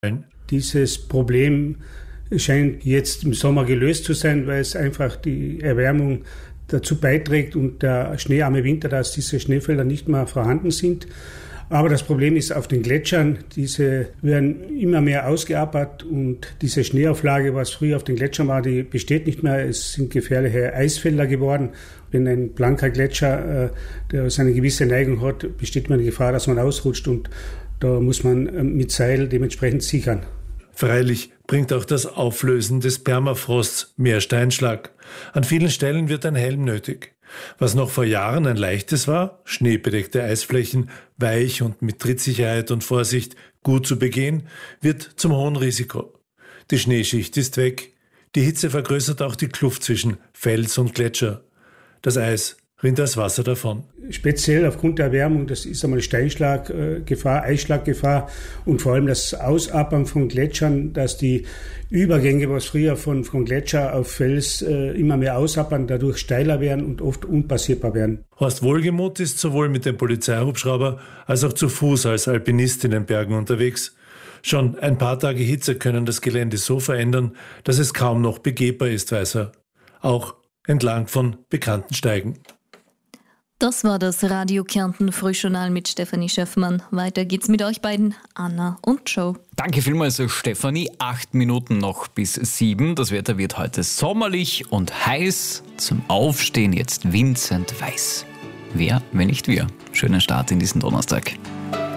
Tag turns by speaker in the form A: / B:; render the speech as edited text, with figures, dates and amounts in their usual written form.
A: Dieses Problem scheint jetzt im Sommer gelöst zu sein, weil es einfach die Erwärmung dazu beiträgt und der schneearme Winter, dass diese Schneefelder nicht mehr vorhanden sind. Aber das Problem ist auf den Gletschern, diese werden immer mehr ausgearbeitet und diese Schneeauflage, was früher auf den Gletschern war, die besteht nicht mehr. Es sind gefährliche Eisfelder geworden. Wenn ein blanker Gletscher, der eine gewisse Neigung hat, besteht immer die Gefahr, dass man ausrutscht und da muss man mit Seil dementsprechend sichern.
B: Freilich bringt auch das Auflösen des Permafrosts mehr Steinschlag. An vielen Stellen wird ein Helm nötig. Was noch vor Jahren ein leichtes war, schneebedeckte Eisflächen, weich und mit Trittsicherheit und Vorsicht gut zu begehen, wird zum hohen Risiko. Die Schneeschicht ist weg. Die Hitze vergrößert auch die Kluft zwischen Fels und Gletscher. Das Eis rinnt als Wasser davon.
A: Speziell aufgrund der Erwärmung, das ist einmal Steinschlaggefahr, Eisschlaggefahr und vor allem das Ausabern von Gletschern, dass die Übergänge, was früher von Gletscher auf Fels immer mehr ausabern, dadurch steiler werden und oft unpassierbar werden.
B: Horst Wohlgemuth ist sowohl mit dem Polizeihubschrauber als auch zu Fuß als Alpinist in den Bergen unterwegs. Schon ein paar Tage Hitze können das Gelände so verändern, dass es kaum noch begehbar ist, weiß er. Auch entlang von bekannten Steigen.
C: Das war das Radio Kärnten Frühjournal mit Stefanie Schöffmann. Weiter geht's mit euch beiden, Anna und Joe.
D: Danke vielmals, Stefanie. 8 Minuten noch bis 7. Das Wetter wird heute sommerlich und heiß. Zum Aufstehen jetzt winzend weiß. Wer, wenn nicht wir? Schönen Start in diesen Donnerstag.